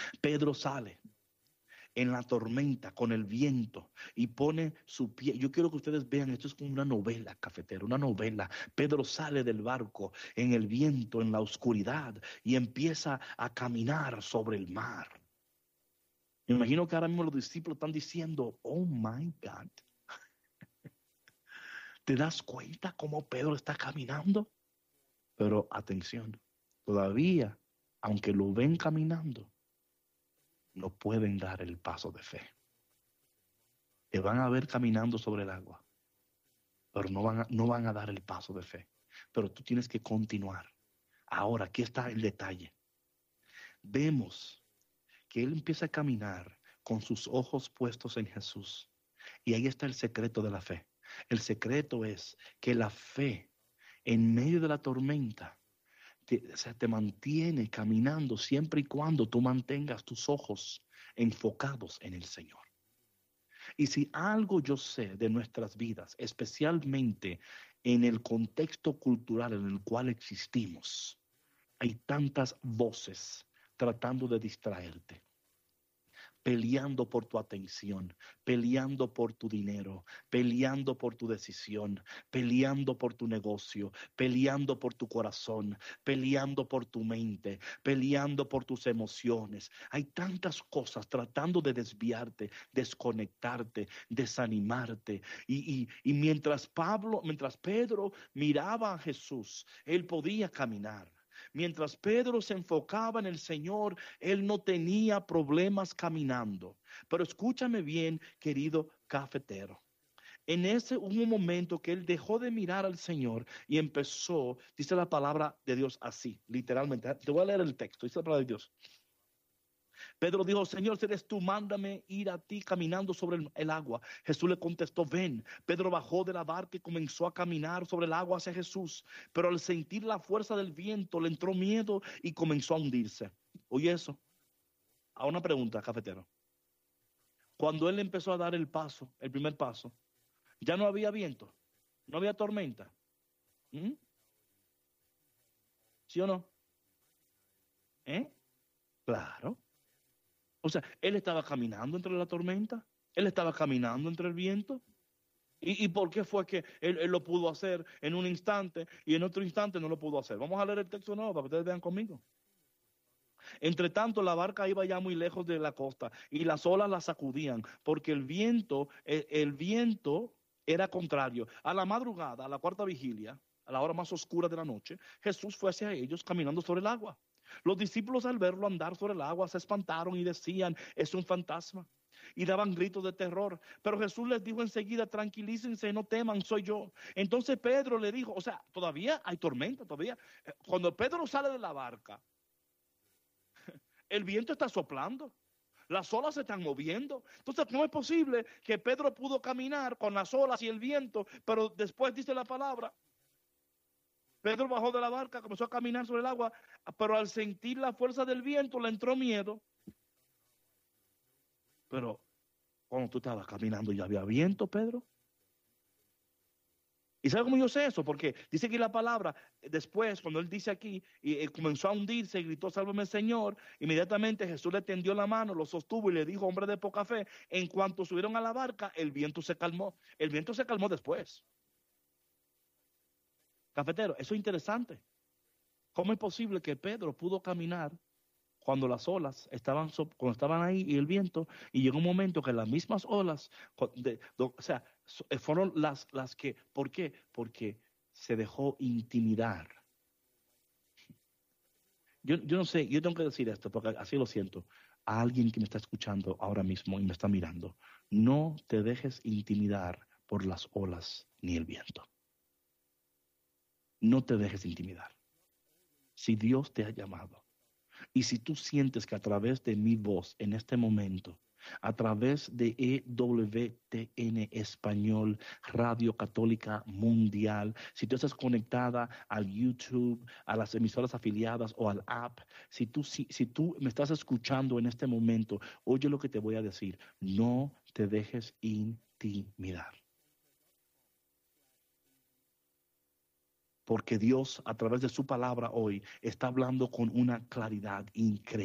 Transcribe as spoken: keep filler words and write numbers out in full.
Pedro sale en la tormenta con el viento y pone su pie. Yo quiero que ustedes vean, esto es como una novela, cafetero, una novela. Pedro sale del barco en el viento, en la oscuridad, y empieza a caminar sobre el mar. Me imagino que ahora mismo los discípulos están diciendo, oh my God. ¿Te das cuenta cómo Pedro está caminando? Pero atención, todavía, aunque lo ven caminando, no pueden dar el paso de fe. Te van a ver caminando sobre el agua, pero no van a, no van a dar el paso de fe. Pero tú tienes que continuar. Ahora, aquí está el detalle. Vemos que él empieza a caminar con sus ojos puestos en Jesús. Y ahí está el secreto de la fe. El secreto es que la fe en medio de la tormenta te, o sea, te mantiene caminando siempre y cuando tú mantengas tus ojos enfocados en el Señor. Y si algo yo sé de nuestras vidas, especialmente en el contexto cultural en el cual existimos, hay tantas voces tratando de distraerte, peleando por tu atención, peleando por tu dinero, peleando por tu decisión, peleando por tu negocio, peleando por tu corazón, peleando por tu mente, peleando por tus emociones. Hay tantas cosas tratando de desviarte, desconectarte, desanimarte. Y, y, y mientras Pablo, mientras Pedro miraba a Jesús, él podía caminar. Mientras Pedro se enfocaba en el Señor, él no tenía problemas caminando. Pero escúchame bien, querido cafetero. En ese hubo un momento que él dejó de mirar al Señor y empezó, dice la palabra de Dios así, literalmente. Te voy a leer el texto, dice la palabra de Dios. Pedro dijo, Señor, si eres tú, mándame ir a ti caminando sobre el, el agua. Jesús le contestó, ven. Pedro bajó de la barca y comenzó a caminar sobre el agua hacia Jesús. Pero al sentir la fuerza del viento, le entró miedo y comenzó a hundirse. Oye eso. A una pregunta, cafetero. Cuando él empezó a dar el paso, el primer paso, ya no había viento, no había tormenta. ¿Mm? ¿Sí o no? ¿Eh? Claro. O sea, él estaba caminando entre la tormenta, él estaba caminando entre el viento. ¿Y, y por qué fue que él, él lo pudo hacer en un instante y en otro instante no lo pudo hacer? Vamos a leer el texto nuevo para que ustedes vean conmigo. Entre tanto, la barca iba ya muy lejos de la costa y las olas la sacudían porque el viento, el, el viento era contrario. A la madrugada, a la cuarta vigilia, a la hora más oscura de la noche, Jesús fue hacia ellos caminando sobre el agua. Los discípulos al verlo andar sobre el agua se espantaron y decían, es un fantasma. Y daban gritos de terror. Pero Jesús les dijo enseguida, tranquilícense, no teman, soy yo. Entonces Pedro le dijo, o sea, todavía hay tormenta, todavía. Cuando Pedro sale de la barca, el viento está soplando. Las olas se están moviendo. Entonces, ¿cómo es posible que Pedro pudo caminar con las olas y el viento, pero después dice la palabra? Pedro bajó de la barca, comenzó a caminar sobre el agua, pero al sentir la fuerza del viento le entró miedo. Pero cuando tú estabas caminando ya había viento, Pedro. ¿Y sabe cómo yo sé eso? Porque dice aquí la palabra, después cuando él dice aquí, y, y comenzó a hundirse y gritó, sálvame Señor, inmediatamente Jesús le tendió la mano, lo sostuvo y le dijo, hombre de poca fe, en cuanto subieron a la barca, el viento se calmó. El viento se calmó después. Cafetero, eso es interesante. ¿Cómo es posible que Pedro pudo caminar cuando las olas estaban, cuando estaban ahí y el viento, y llegó un momento que las mismas olas, de, de, o sea, fueron las, las que, ¿por qué? Porque se dejó intimidar. Yo, yo no sé, yo tengo que decir esto, porque así lo siento, a alguien que me está escuchando ahora mismo y me está mirando, no te dejes intimidar por las olas ni el viento. No te dejes intimidar. Si Dios te ha llamado, y si tú sientes que a través de mi voz en este momento, a través de E W T N Español, Radio Católica Mundial, si tú estás conectada al YouTube, a las emisoras afiliadas o al app, si tú, si, si tú me estás escuchando en este momento, oye lo que te voy a decir, no te dejes intimidar. Porque Dios, a través de su palabra hoy, está hablando con una claridad increíble.